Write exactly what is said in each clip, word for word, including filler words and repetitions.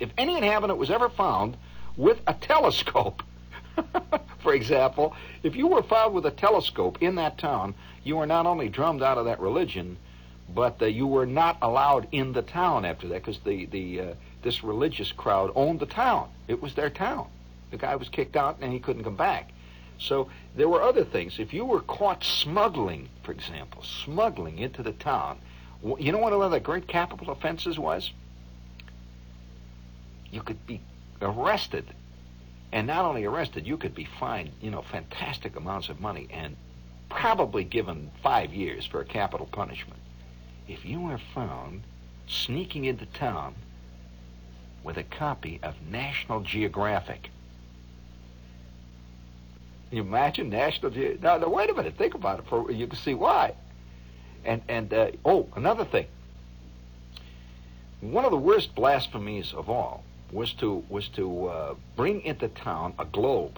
if any inhabitant was ever found with a telescope, for example, if you were found with a telescope in that town, you were not only drummed out of that religion, but uh, you were not allowed in the town after that, because the, the, uh, this religious crowd owned the town. It was their town. The guy was kicked out and he couldn't come back. So there were other things. If you were caught smuggling, for example, smuggling into the town, you know what one of the great capital offenses was? You could be arrested. And not only arrested, you could be fined, you know, fantastic amounts of money and probably given five years for a capital punishment. If you were found sneaking into town with a copy of National Geographic. Can you imagine National Geographic? Now, now, wait a minute. Think about it. For you can see why. And, and uh, oh, another thing. One of the worst blasphemies of all was to was to uh, bring into town a globe.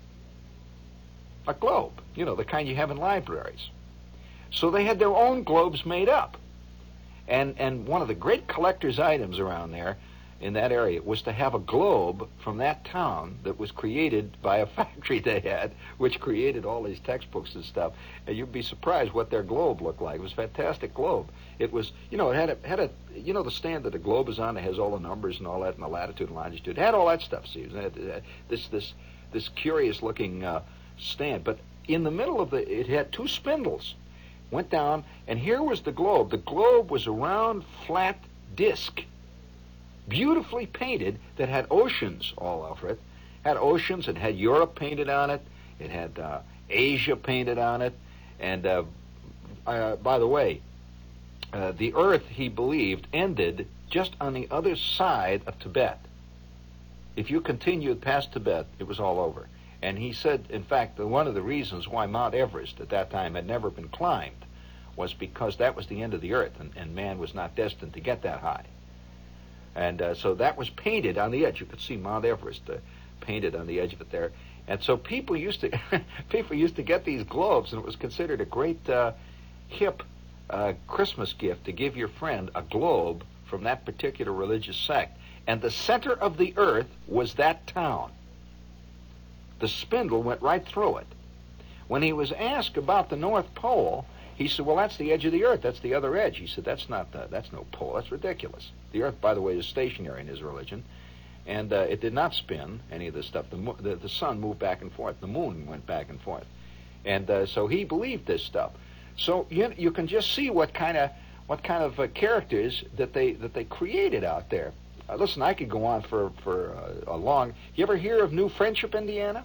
A globe, you know, the kind you have in libraries. So they had their own globes made up. And and one of the great collector's items around there in that area was to have a globe from that town that was created by a factory they had, which created all these textbooks and stuff. And you'd be surprised what their globe looked like. It was a fantastic globe. It was, you know, it had a, had a, you know, the stand that the globe is on, it has all the numbers and all that, and the latitude and longitude. It had all that stuff, see. It had this, this, this curious-looking uh, stand. But in the middle of the, it had two spindles. Went down, and here was the globe. The globe was a round, flat disc, beautifully painted, that had oceans all over it. Had oceans. It had Europe painted on it. It had uh, Asia painted on it. And uh, uh, by the way, uh, the Earth, he believed, ended just on the other side of Tibet. If you continued past Tibet, it was all over. And he said, in fact, that one of the reasons why Mount Everest at that time had never been climbed was because that was the end of the Earth, and, and man was not destined to get that high. And uh, so that was painted on the edge. You could see Mount Everest uh, painted on the edge of it there. And so people used to people used to get these globes, and it was considered a great uh, hip uh, Christmas gift to give your friend a globe from that particular religious sect. And the center of the Earth was that town. The spindle went right through it. When he was asked about the North Pole, he said, well, that's the edge of the Earth. That's the other edge. He said, that's not the, that's no pole. That's ridiculous. The Earth, by the way, is stationary in his religion. And uh, it did not spin, any of this stuff. The, mo- the, the sun moved back and forth. The moon went back and forth. And uh, so he believed this stuff. So you, you can just see what kind of what kind of uh, characters that they that they created out there. Uh, listen, I could go on for, for uh, a long... You ever hear of New Friendship, Indiana?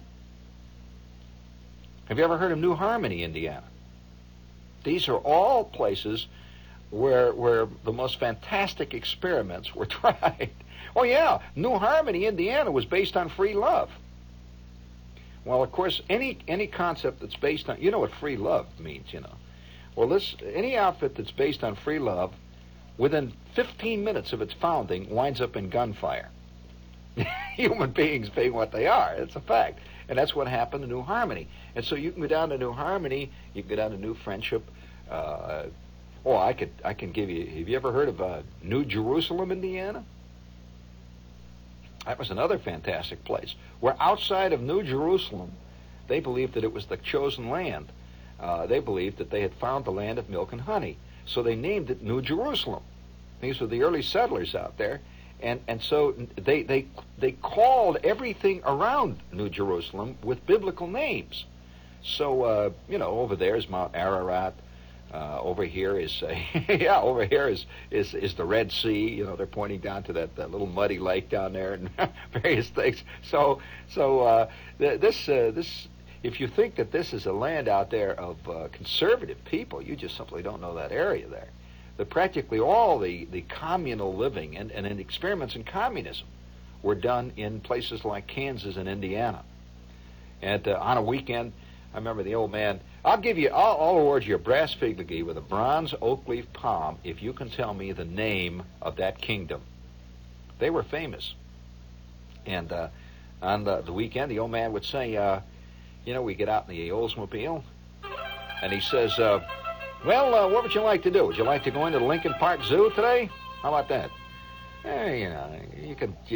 Have you ever heard of New Harmony, Indiana? These are all places where where the most fantastic experiments were tried. Oh, yeah, New Harmony, Indiana was based on free love. Well, of course, any any concept that's based on... You know what free love means, you know. Well, this any outfit that's based on free love, within fifteen minutes of its founding, winds up in gunfire. Human beings being what they are. It's a fact. And that's what happened to New Harmony. And so you can go down to New Harmony, you can go down to New Friendship. Uh, oh, I could I can give you... Have you ever heard of uh, New Jerusalem, Indiana? That was another fantastic place, where outside of New Jerusalem, they believed that it was the chosen land. Uh, they believed that they had found the land of milk and honey. So they named it New Jerusalem. These were the early settlers out there. And and so they they they called everything around New Jerusalem with biblical names. So, uh, you know, over there is Mount Ararat. Uh, over here is, uh, yeah, over here is, is is the Red Sea. You know, they're pointing down to that, that little muddy lake down there and various things. So, so uh, th- this uh, this, if you think that this is a land out there of uh, conservative people, you just simply don't know that area there. The practically all the, the communal living and, and in experiments in communism were done in places like Kansas and Indiana. And uh, on a weekend, I remember the old man, I'll give you, I'll, I'll award you a brass figurine with a bronze oak leaf palm if you can tell me the name of that kingdom. They were famous. And uh, on the, the weekend, the old man would say, uh, you know, we get out in the Oldsmobile, and he says, uh, well, uh, what would you like to do? Would you like to go into the Lincoln Park Zoo today? How about that? Eh, you know, you can...